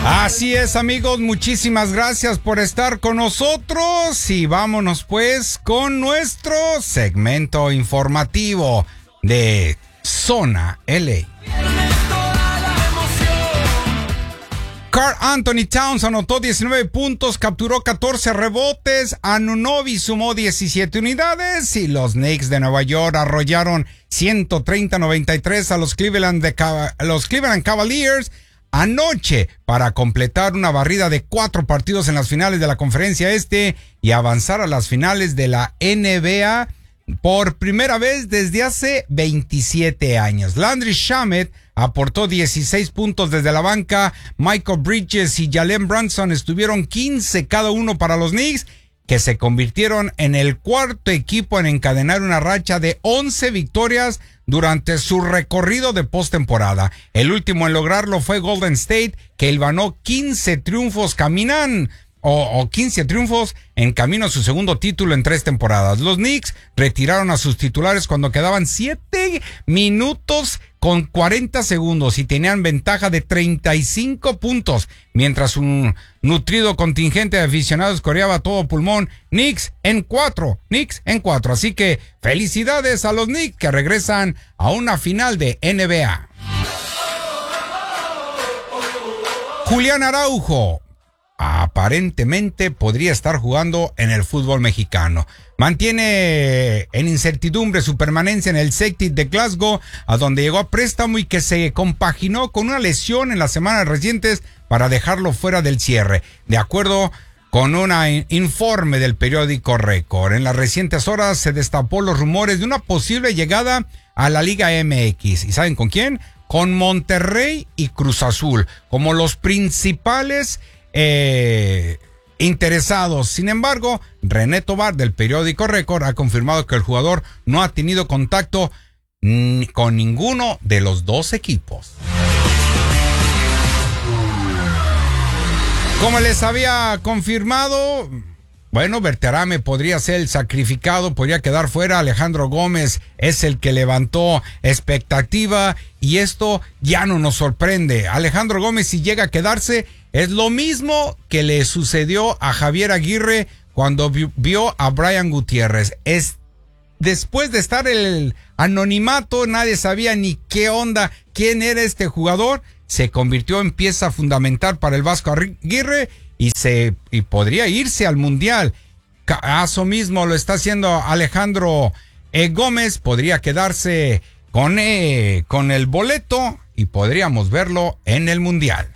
Así es, amigos, muchísimas gracias por estar con nosotros y vámonos pues con nuestro segmento informativo de Zona LA. Karl Anthony Towns anotó 19 puntos, capturó 14 rebotes, Anunoby sumó 17 unidades y los Knicks de Nueva York arrollaron 130-93 a los Cleveland Cavaliers anoche para completar una barrida de 4 partidos en las finales de la Conferencia Este y avanzar a las finales de la NBA por primera vez desde hace 27 años. Landry Shamet aportó 16 puntos desde la banca. Michael Bridges y Jalen Brunson estuvieron 15 cada uno para los Knicks, que se convirtieron en el cuarto equipo en encadenar una racha de 11 victorias durante su recorrido de postemporada. El último en lograrlo fue Golden State, que hilvanó 15 triunfos 15 triunfos en camino a su segundo título en 3 temporadas. Los Knicks retiraron a sus titulares cuando quedaban 7 minutos con 40 segundos y tenían ventaja de 35 puntos, mientras un nutrido contingente de aficionados coreaba a todo pulmón: Knicks en 4. Así que felicidades a los Knicks, que regresan a una final de NBA. Julián Araujo aparentemente podría estar jugando en el fútbol mexicano. Mantiene en incertidumbre su permanencia en el Celtic de Glasgow, a donde llegó a préstamo y que se compaginó con una lesión en las semanas recientes para dejarlo fuera del cierre, de acuerdo con un informe del periódico Record. En las recientes horas se destapó los rumores de una posible llegada a la Liga MX. ¿Y saben con quién? Con Monterrey y Cruz Azul como los principales interesados. Sin embargo, René Tobar del periódico Record ha confirmado que el jugador no ha tenido contacto con ninguno de los dos equipos. Como les había confirmado, Berterame podría ser el sacrificado, podría quedar fuera. Alejandro Gómez es el que levantó expectativa y esto ya no nos sorprende. Alejandro Gómez, si llega a quedarse, es lo mismo que le sucedió a Javier Aguirre cuando vio a Brian Gutiérrez. Después de estar el anonimato, nadie sabía ni qué onda, quién era este jugador. Se convirtió en pieza fundamental para el Vasco Aguirre y podría irse al Mundial. Eso mismo lo está haciendo Alejandro Gómez. Podría quedarse con el boleto y podríamos verlo en el Mundial.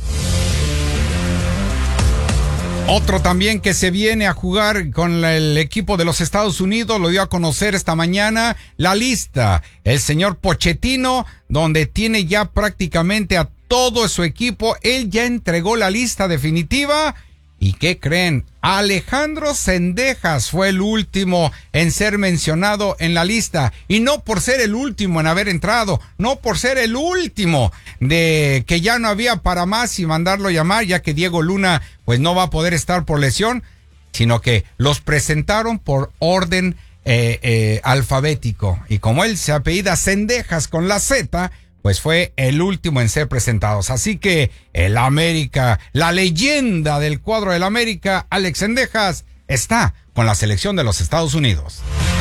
Otro también que se viene a jugar con el equipo de los Estados Unidos, lo dio a conocer esta mañana la lista, el señor Pochettino, donde tiene ya prácticamente a todo su equipo. Él ya entregó la lista definitiva. ¿Y qué creen? Alejandro Zendejas fue el último en ser mencionado en la lista. Y no por ser el último en haber entrado, no por ser el último de que ya no había para más y mandarlo llamar, ya que Diego Luna pues no va a poder estar por lesión, sino que los presentaron por orden alfabético. Y como él se apellida Zendejas con la Z, pues fue el último en ser presentados. Así que el América, la leyenda del cuadro del América, Alex Zendejas, está con la selección de los Estados Unidos.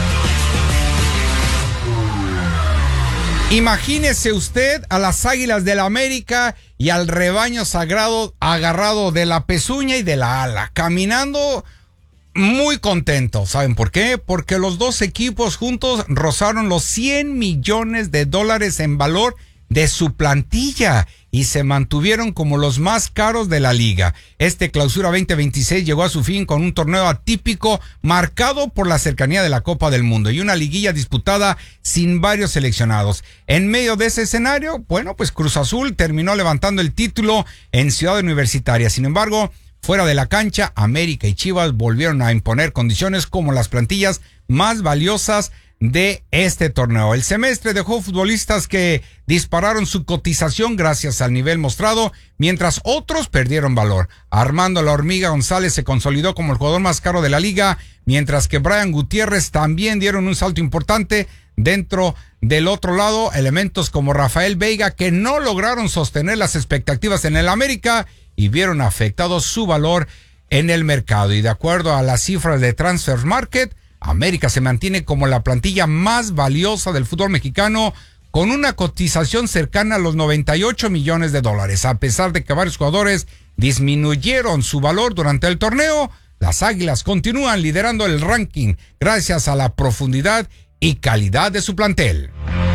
Imagínese usted a las Águilas del América y al rebaño sagrado agarrado de la pezuña y de la ala, caminando muy contentos. ¿Saben por qué? Porque los dos equipos juntos rozaron los $100 millones en valor de su plantilla y se mantuvieron como los más caros de la liga. Este Clausura 2026 llegó a su fin con un torneo atípico marcado por la cercanía de la Copa del Mundo y una liguilla disputada sin varios seleccionados. En medio de ese escenario, pues Cruz Azul terminó levantando el título en Ciudad Universitaria. Sin embargo, fuera de la cancha, América y Chivas volvieron a imponer condiciones como las plantillas más valiosas de este torneo. El semestre dejó futbolistas que dispararon su cotización gracias al nivel mostrado, mientras otros perdieron valor. Armando La Hormiga González se consolidó como el jugador más caro de la liga, mientras que Brian Gutiérrez también dieron un salto importante. Dentro del otro lado, elementos como Rafael Veiga, que no lograron sostener las expectativas en el América, y vieron afectado su valor en el mercado. Y de acuerdo a las cifras de Transfer Market, América se mantiene como la plantilla más valiosa del fútbol mexicano, con una cotización cercana a los $98 millones. A pesar de que varios jugadores disminuyeron su valor durante el torneo, las Águilas continúan liderando el ranking gracias a la profundidad y calidad de su plantel.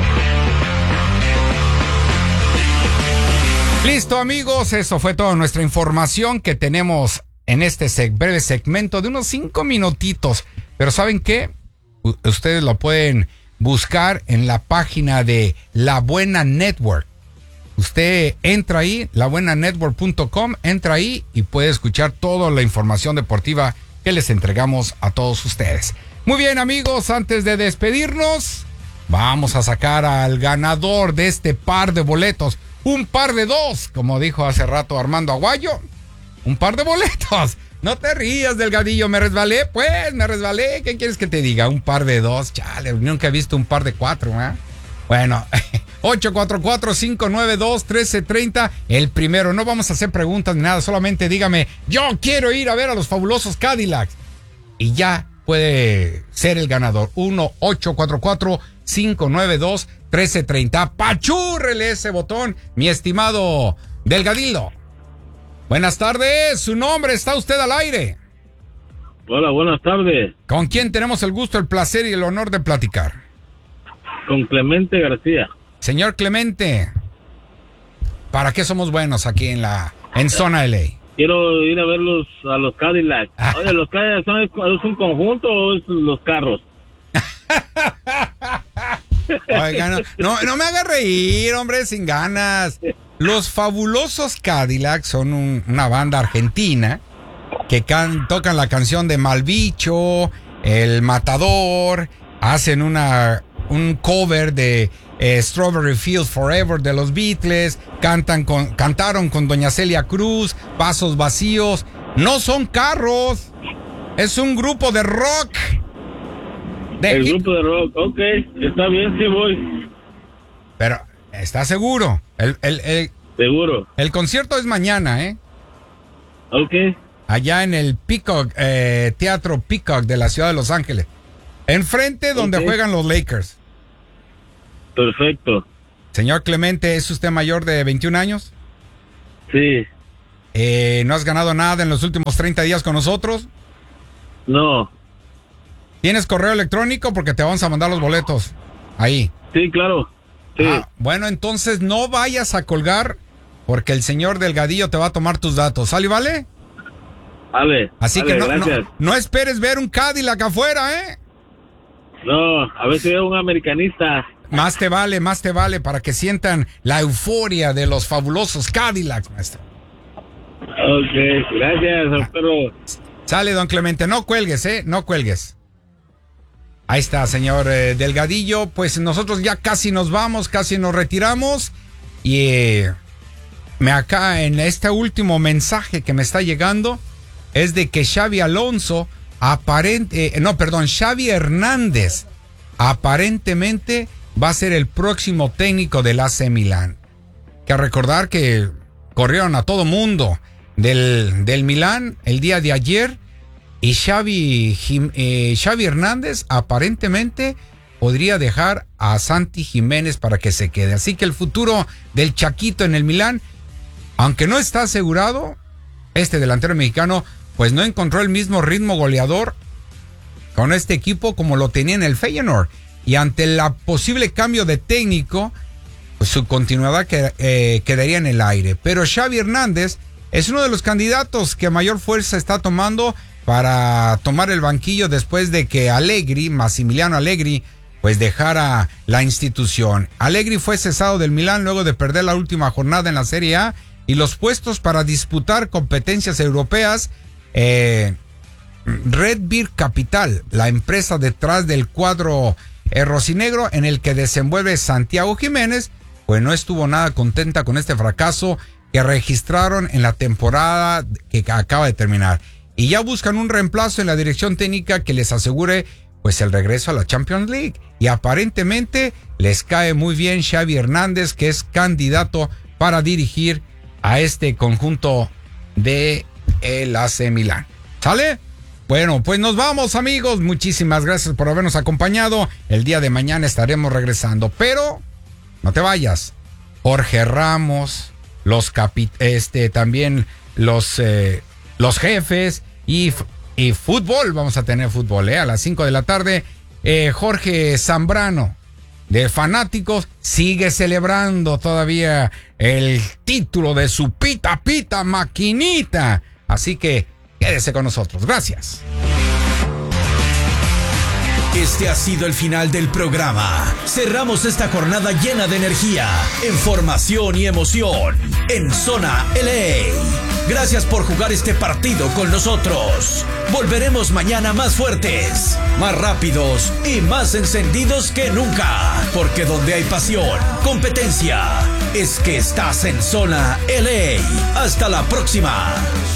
Listo, amigos, eso fue toda nuestra información que tenemos en este breve segmento de unos 5 minutitos. Pero ¿saben qué? Ustedes lo pueden buscar en la página de La Buena Network. Usted entra ahí, labuenanetwork.com, entra ahí y puede escuchar toda la información deportiva que les entregamos a todos ustedes. Muy bien, amigos, antes de despedirnos, vamos a sacar al ganador de este par de boletos. Un par de dos, como dijo hace rato Armando Aguayo. Un par de boletos. No te rías, Delgadillo, me resbalé. ¿Qué quieres que te diga? Un par de dos, chale, nunca he visto un par de cuatro, ¿eh? Bueno, 844-592-1330, el primero. No vamos a hacer preguntas ni nada, solamente dígame, yo quiero ir a ver a los fabulosos Cadillacs. Y ya puede ser el ganador. 1-844-592-1330. Pachúrrele ese botón, mi estimado Delgadillo. Buenas tardes, su nombre, está usted al aire. Hola, buenas tardes. ¿Con quién tenemos el gusto, el placer y el honor de platicar? Con Clemente García. Señor Clemente, ¿para qué somos buenos aquí en zona LA? Quiero ir a ver a los Cadillacs. Oye, ¿los Cadillacs es un conjunto o es los carros? Oiga, no me haga reír, hombre, sin ganas. Los fabulosos Cadillacs son una banda argentina que tocan la canción de Malbicho, El Matador, hacen un cover de Strawberry Fields Forever de los Beatles, cantaron con Doña Celia Cruz, Pasos Vacíos. No son carros, es un grupo de rock. Grupo de rock, ok, está bien, sí voy. Pero, ¿está seguro? Seguro. El concierto es mañana, ¿eh? Ok. Allá en el Peacock, Teatro Peacock de la ciudad de Los Ángeles. Enfrente donde juegan los Lakers. Perfecto. Señor Clemente, ¿es usted mayor de 21 años? Sí. ¿No has ganado nada en los últimos 30 días con nosotros? No. ¿Tienes correo electrónico? Porque te vamos a mandar los boletos. Ahí. Sí, claro. Sí. Bueno, entonces no vayas a colgar porque el señor Delgadillo te va a tomar tus datos. ¿Sale, vale? Vale. Así vale, que no esperes ver un Cadillac afuera, ¿eh? No, a ver si veo un americanista. Más te vale para que sientan la euforia de los fabulosos Cadillacs, maestro. Ok, gracias, espero. Sale, don Clemente, no cuelgues, no cuelgues. Ahí está, señor Delgadillo. Pues nosotros ya casi nos vamos, casi nos retiramos. Y acá en este último mensaje que me está llegando es de que Xavi Hernández aparentemente va a ser el próximo técnico del AC Milán. Que recordar que corrieron a todo mundo del Milán el día de ayer. Y Xavi Hernández aparentemente podría dejar a Santi Jiménez para que se quede. Así que el futuro del Chaquito en el Milán, aunque no está asegurado, este delantero mexicano pues no encontró el mismo ritmo goleador con este equipo como lo tenía en el Feyenoord. Y ante el posible cambio de técnico, pues su continuidad quedaría en el aire. Pero Xavi Hernández es uno de los candidatos que mayor fuerza está tomando para tomar el banquillo después de que Massimiliano Allegri, pues dejara la institución. Allegri fue cesado del Milán luego de perder la última jornada en la Serie A y los puestos para disputar competencias europeas. Red Beer Capital, la empresa detrás del cuadro rosinegro en el que desenvuelve Santiago Jiménez, pues no estuvo nada contenta con este fracaso que registraron en la temporada que acaba de terminar. Y ya buscan un reemplazo en la dirección técnica que les asegure pues el regreso a la Champions League. Y aparentemente les cae muy bien Xavi Hernández, que es candidato para dirigir a este conjunto de el AC Milán. ¿Sale? Bueno, pues nos vamos, amigos. Muchísimas gracias por habernos acompañado. El día de mañana estaremos regresando, pero no te vayas. Jorge Ramos, también los jefes y fútbol. Vamos a tener fútbol, a las 5 de la tarde. Jorge Zambrano, de Fanáticos, sigue celebrando todavía el título de su Pita Pita Maquinita. Así que quédese con nosotros. Gracias. Este ha sido el final del programa. Cerramos esta jornada llena de energía, información y emoción en Zona LA. Gracias por jugar este partido con nosotros. Volveremos mañana más fuertes, más rápidos y más encendidos que nunca. Porque donde hay pasión, competencia, es que estás en Zona LA. Hasta la próxima.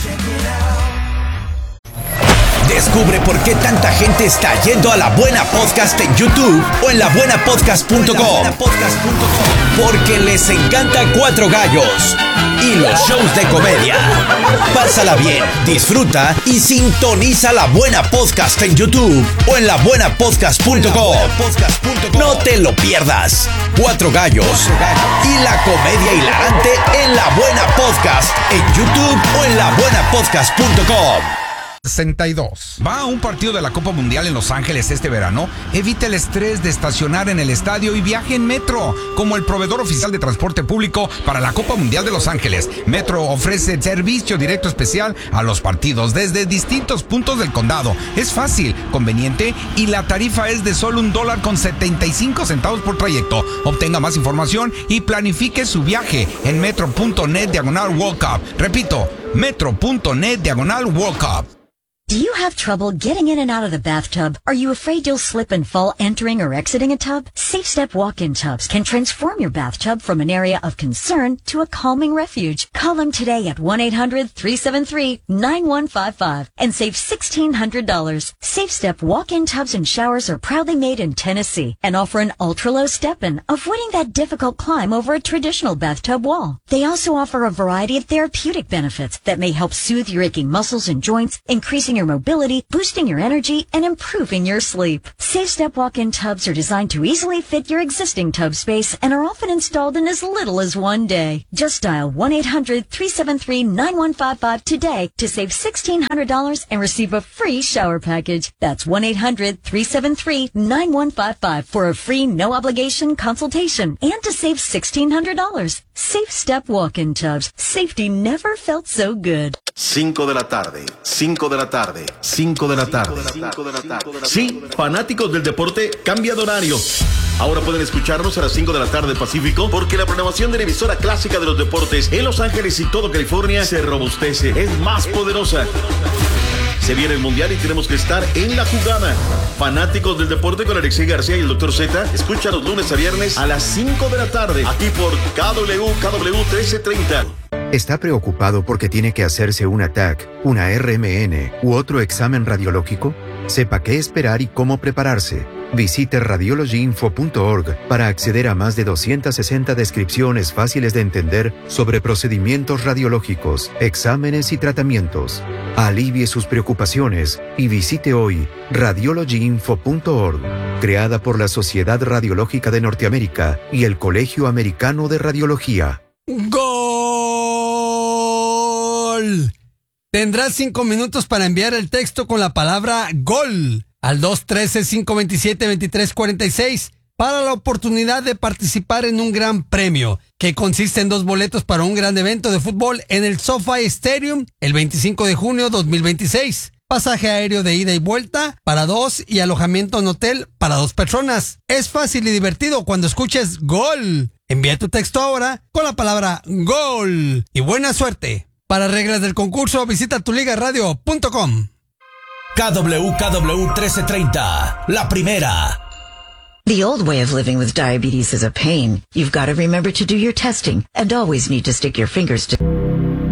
Descubre por qué tanta gente está yendo a La Buena Podcast en YouTube o en labuenapodcast.com. Porque les encanta Cuatro Gallos y los shows de comedia. Pásala bien, disfruta y sintoniza La Buena Podcast en YouTube o en labuenapodcast.com. No te lo pierdas. Cuatro Gallos y la comedia hilarante en La Buena Podcast en YouTube o en labuenapodcast.com. 62. ¿Va a un partido de la Copa Mundial en Los Ángeles este verano? Evite el estrés de estacionar en el estadio y viaje en Metro, como el proveedor oficial de transporte público para la Copa Mundial de Los Ángeles. Metro ofrece servicio directo especial a los partidos desde distintos puntos del condado. Es fácil, conveniente y la tarifa es de solo $1.75 por trayecto. Obtenga más información y planifique su viaje en metro.net/World Cup. Repito, metro.net/World Cup. Do you have trouble getting in and out of the bathtub? Are you afraid you'll slip and fall entering or exiting a tub? Safe Step walk-in tubs can transform your bathtub from an area of concern to a calming refuge. Call them today at 1-800-373-9155 and save $1,600. Safe Step walk-in tubs and showers are proudly made in Tennessee and offer an ultra-low step-in, avoiding that difficult climb over a traditional bathtub wall. They also offer a variety of therapeutic benefits that may help soothe your aching muscles and joints, increasing your mobility, boosting your energy, and improving your sleep. Safe Step walk-in tubs are designed to easily fit your existing tub space and are often installed in as little as one day. Just dial 1-800-373-9155 today to save $1,600 and receive a free shower package. That's 1-800-373-9155 for a free no-obligation consultation and to save $1,600. Safe Step walk-in tubs. Safety never felt so good. 5 de la tarde, 5 de la tarde, 5 de la tarde. Sí, fanáticos del deporte, cambia de horario. Ahora pueden escucharnos a las 5 de la tarde Pacífico, porque la programación de la emisora clásica de los deportes en Los Ángeles y todo California se robustece, es más poderosa. Se viene el Mundial y tenemos que estar en la jugada. Fanáticos del deporte con Alexei García y el Dr. Z, escucha los lunes a viernes a las 5 de la tarde, aquí por KW 1330. ¿Está preocupado porque tiene que hacerse una TAC, una RMN u otro examen radiológico? Sepa qué esperar y cómo prepararse. Visite radiologyinfo.org para acceder a más de 260 descripciones fáciles de entender sobre procedimientos radiológicos, exámenes y tratamientos. Alivie sus preocupaciones y visite hoy radiologyinfo.org, creada por la Sociedad Radiológica de Norteamérica y el Colegio Americano de Radiología. ¡Gol! Tendrás 5 minutos para enviar el texto con la palabra GOL al 213-527-2346 para la oportunidad de participar en un gran premio que consiste en 2 boletos para un gran evento de fútbol en el SoFi Stadium el 25 de junio 2026. Pasaje aéreo de ida y vuelta para 2 y alojamiento en hotel para 2 personas. Es fácil y divertido cuando escuches GOL. Envía tu texto ahora con la palabra GOL y buena suerte. Para reglas del concurso, visita tuligaradio.com. KW 1330, la primera. The old way of living with diabetes is a pain. You've got to remember to do your testing and always need to stick your fingers to...